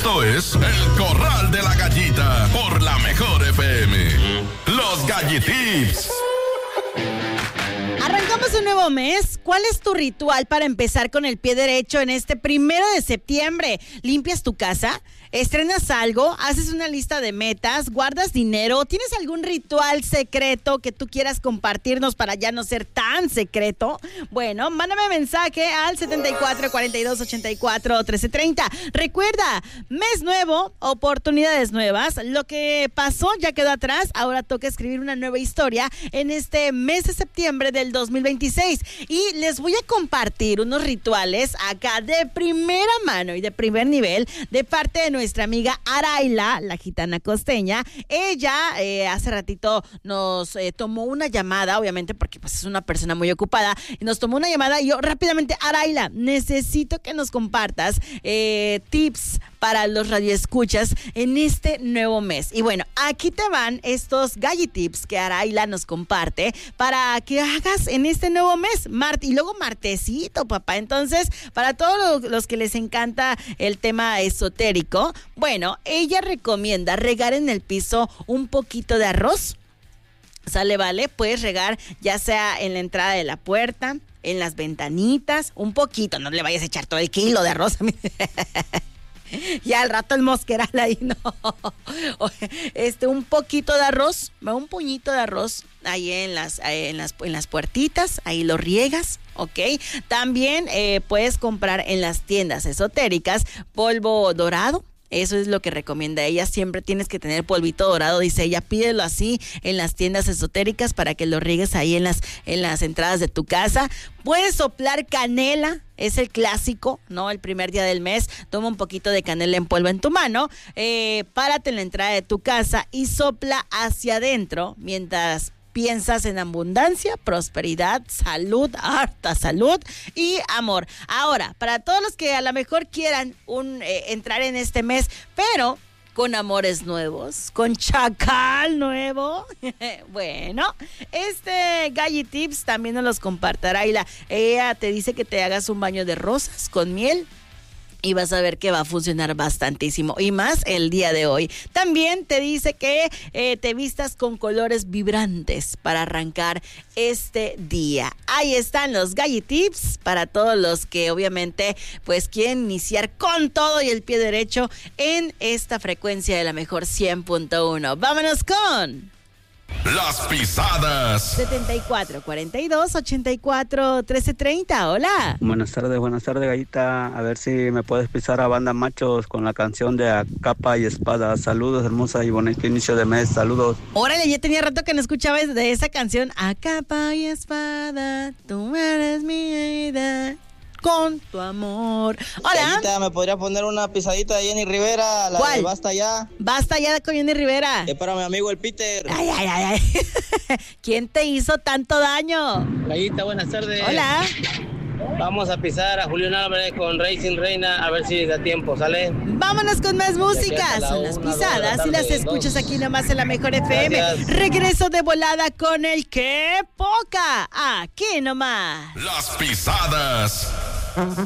Esto es El Corral de la Gallita por la Mejor FM. Los Gallitips. Arrancamos un nuevo mes. ¿Cuál es tu ritual para empezar con el pie derecho en este 1 de septiembre? ¿Limpias tu casa? ¿Estrenas algo? ¿Haces una lista de metas? ¿Guardas dinero? ¿Tienes algún ritual secreto que tú quieras compartirnos para ya no ser tan secreto? Bueno, mándame mensaje al 7442841330. Recuerda, mes nuevo, oportunidades nuevas. Lo que pasó ya quedó atrás. Ahora toca escribir una nueva historia en este mes de septiembre del 2026. Y les voy a compartir unos rituales acá de primera mano y de primer nivel de parte de nuestra amiga Araila, la gitana costeña. Ella hace ratito nos tomó una llamada, obviamente porque pues es una persona muy ocupada, y nos tomó una llamada y yo rápidamente, Araila, necesito que nos compartas tips para los radioescuchas en este nuevo mes. Y bueno, aquí te van estos gallitips que Araila nos comparte para que hagas en este nuevo mes, y luego martesito, papá. Entonces, para todos los que les encanta el tema esotérico, bueno, ella recomienda regar en el piso un poquito de arroz. ¿Sale, vale? Puedes regar ya sea en la entrada de la puerta, en las ventanitas, un poquito, no le vayas a echar todo el kilo de arroz a mí. Ya al rato el mosqueral ahí, no. Un poquito de arroz, un puñito de arroz ahí en las puertitas, ahí lo riegas, ¿ok? También puedes comprar en las tiendas esotéricas polvo dorado. Eso es lo que recomienda ella. Siempre tienes que tener polvito dorado, dice ella. Pídelo así en las tiendas esotéricas para que lo riegues ahí en las entradas de tu casa. Puedes soplar canela, es el clásico, ¿no? El primer día del mes, toma un poquito de canela en polvo en tu mano, párate en la entrada de tu casa y sopla hacia adentro mientras piensas en abundancia, prosperidad, salud, harta salud y amor. Ahora, para todos los que a lo mejor quieran entrar en este mes, pero con amores nuevos, con chacal nuevo, bueno, Gallitips también nos los compartirá y ella te dice que te hagas un baño de rosas con miel. Y vas a ver que va a funcionar bastantísimo. Y más el día de hoy. También te dice que te vistas con colores vibrantes para arrancar este día. Ahí están los Gallitips para todos los que obviamente pues quieren iniciar con todo y el pie derecho en esta frecuencia de la Mejor 100.1. Vámonos con Las Pisadas. 7442841330. Hola. Buenas tardes, Gallita. A ver si me puedes pisar a Banda Machos con la canción de A Capa y Espada. Saludos, hermosa y bonito inicio de mes. Saludos. Órale, ya tenía rato que no escuchaba de esa canción. A capa y espada, tú eres mi vida. Con tu amor. Hola. Gallita, ¿me podría poner una pisadita de Jenny Rivera? ¿Cuál? De Basta Ya. Basta ya con Jenny Rivera. Es para mi amigo el Peter. Ay. ¿Quién te hizo tanto daño? Gallita, buenas tardes. Hola. Vamos a pisar a Julián Álvarez con Racing Reina, a ver si da tiempo, ¿sale? Vámonos con más música. Son las pisadas y las escuchas aquí nomás en la Mejor FM. Gracias. Regreso de volada con el Que Poca. Aquí nomás. Las Pisadas.